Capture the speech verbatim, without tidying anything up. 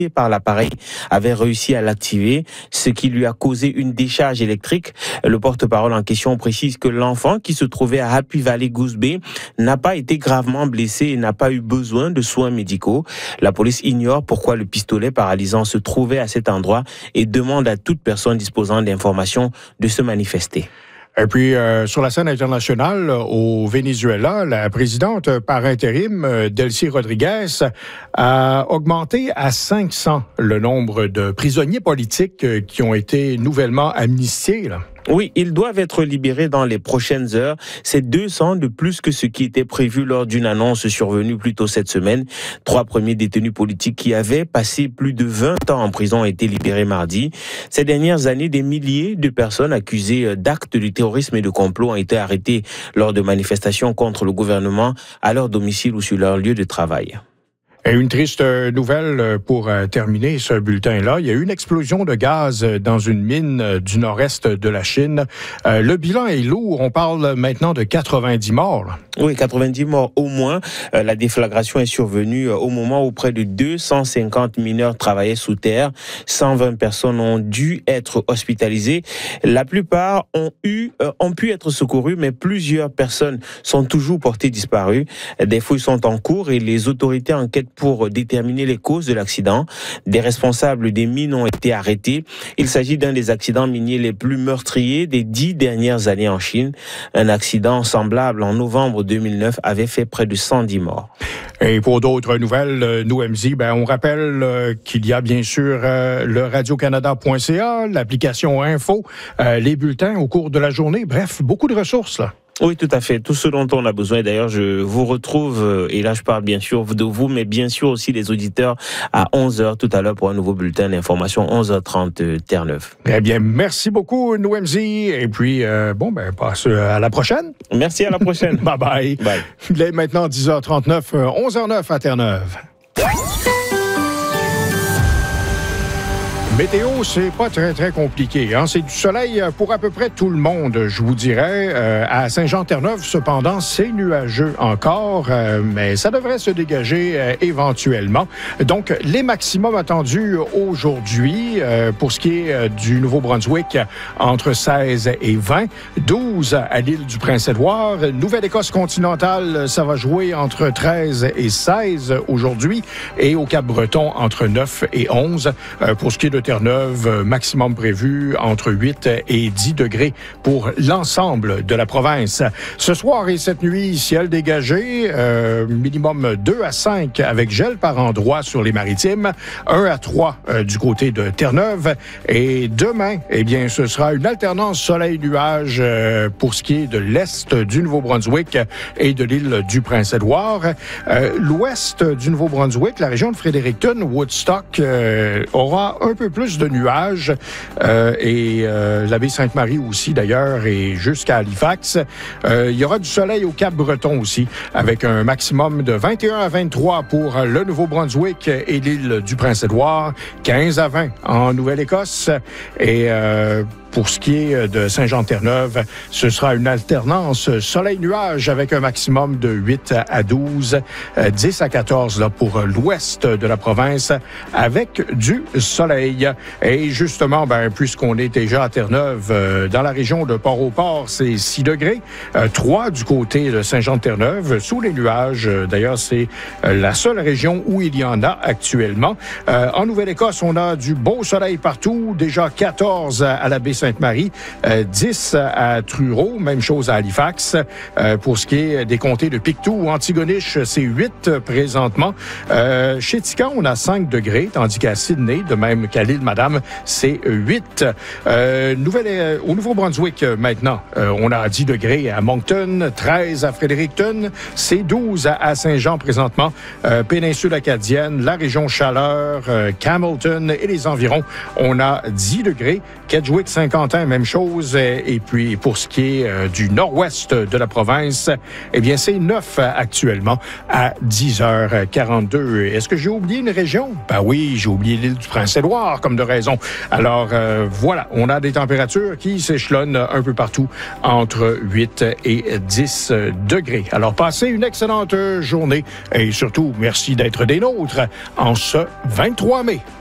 par l'appareil avait réussi à l'activer, ce qui lui a causé une décharge électrique. Le porte-parole en question précise que l'enfant qui se trouvait à Happy Valley Goose Bay n'a pas été gravement blessé et n'a pas eu besoin de soins médicaux. La police ignore pourquoi le pistolet paralysant se trouvait à cet endroit et demande à toute personne disposant d'informations de se manifester. Et puis, euh, sur la scène internationale, au Venezuela, la présidente par intérim, Delcy Rodriguez, a augmenté à cinq cents le nombre de prisonniers politiques qui ont été nouvellement amnistiés, là. Oui, ils doivent être libérés dans les prochaines heures. C'est deux cents de plus que ce qui était prévu lors d'une annonce survenue plus tôt cette semaine. Trois premiers détenus politiques qui avaient passé plus de vingt ans en prison ont été libérés mardi. Ces dernières années, des milliers de personnes accusées d'actes de terrorisme et de complot ont été arrêtées lors de manifestations contre le gouvernement à leur domicile ou sur leur lieu de travail. Et une triste nouvelle pour terminer ce bulletin-là. Il y a eu une explosion de gaz dans une mine du nord-est de la Chine. Euh, le bilan est lourd. On parle maintenant de quatre-vingt-dix morts. Là. Oui, quatre-vingt-dix morts au moins. Euh, la déflagration est survenue au moment où près de deux cent cinquante mineurs travaillaient sous terre. cent vingt personnes ont dû être hospitalisées. La plupart ont eu, euh, ont pu être secourues, mais plusieurs personnes sont toujours portées disparues. Des fouilles sont en cours et les autorités enquêtent pour déterminer les causes de l'accident. Des responsables des mines ont été arrêtés. Il s'agit d'un des accidents miniers les plus meurtriers des dix dernières années en Chine. Un accident semblable en novembre deux mille neuf avait fait près de cent dix morts. Et pour d'autres nouvelles, nous, M Z, ben, on rappelle euh, qu'il y a bien sûr euh, le radio canada point c a, l'application Info, euh, les bulletins au cours de la journée. Bref, beaucoup de ressources, là. Oui, tout à fait. Tout ce dont on a besoin. D'ailleurs, je vous retrouve, et là je parle bien sûr de vous, mais bien sûr aussi des auditeurs à onze heures tout à l'heure pour un nouveau bulletin d'information, onze heures trente, Terre-Neuve. Eh bien, merci beaucoup, nous, M Z. Et puis, euh, bon, ben, passe à la prochaine. Merci, à la prochaine. Bye bye. Bye. Il est maintenant dix heures trente-neuf, onze heures neuf à Terre-Neuve. Météo, c'est pas très, très compliqué. Hein? C'est du soleil pour à peu près tout le monde, je vous dirais. Euh, à Saint-Jean-Terre-Neuve, cependant, c'est nuageux encore, euh, mais ça devrait se dégager euh, éventuellement. Donc, les maximums attendus aujourd'hui, euh, pour ce qui est euh, du Nouveau-Brunswick, entre seize et vingt, douze à l'île du Prince-Édouard. Nouvelle-Écosse continentale, ça va jouer entre treize et seize aujourd'hui, et au Cap-Breton, entre neuf et onze. Euh, pour ce qui est de Terre-Neuve, maximum prévu entre huit et dix degrés pour l'ensemble de la province. Ce soir et cette nuit, ciel dégagé, euh, minimum deux à cinq avec gel par endroits sur les maritimes, un à trois euh, du côté de Terre-Neuve. Et demain, eh bien, ce sera une alternance soleil-nuage euh, pour ce qui est de l'est du Nouveau-Brunswick et de l'île du Prince-Édouard. Euh, l'ouest du Nouveau-Brunswick, la région de Fredericton, Woodstock, euh, aura un peu plus de nuages euh, et euh, la baie Sainte-Marie aussi d'ailleurs et jusqu'à Halifax. Euh, il y aura du soleil au Cap-Breton aussi avec un maximum de vingt et un à vingt-trois pour le Nouveau-Brunswick et l'île du Prince-Édouard, quinze à vingt en Nouvelle-Écosse et euh, pour ce qui est de Saint-Jean-Terre-Neuve, ce sera une alternance soleil-nuage avec un maximum de huit à douze, dix à quatorze là, pour l'ouest de la province avec du soleil. Et justement, ben, puisqu'on est déjà à Terre-Neuve, euh, dans la région de Port-au-Port, c'est six degrés, euh, trois du côté de Saint-Jean-Terre-Neuve, sous les nuages. D'ailleurs, c'est euh, la seule région où il y en a actuellement. Euh, en Nouvelle-Écosse, on a du beau soleil partout, déjà quatorze à la baie Sainte-Marie, euh, dix à Truro, même chose à Halifax. Euh, pour ce qui est des comtés de Pictou ou Antigonish, c'est huit présentement. Euh, chez Tika, on a cinq degrés, tandis qu'à Sydney, de même qu'à l'île Madame, c'est huit. Euh, nouvelle, euh, au Nouveau-Brunswick, euh, maintenant, euh, on a dix degrés à Moncton, treize à Fredericton, c'est douze à, à Saint-Jean présentement. Euh, péninsule acadienne, la région Chaleur, euh, Campbellton et les environs, on a dix degrés. Kedgewick, Saint-Quentin, même chose. Et puis, pour ce qui est euh, du nord-ouest de la province, eh bien, c'est neuf actuellement à dix heures quarante-deux. Est-ce que j'ai oublié une région? Ben oui, j'ai oublié l'île du Prince-Édouard. comme de raison. Alors euh, voilà, on a des températures qui s'échelonnent un peu partout entre huit et dix degrés. Alors passez une excellente journée et surtout merci d'être des nôtres en ce vingt-trois mai.